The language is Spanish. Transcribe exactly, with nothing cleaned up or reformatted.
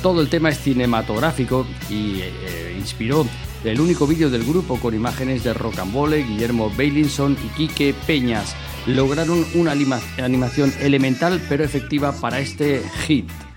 todo el tema es cinematográfico y eh, inspiró el único vídeo del grupo con imágenes de Rocambole, Guillermo Beilinson y Quique Peñas. Lograron una anima- animación elemental pero efectiva para este hit.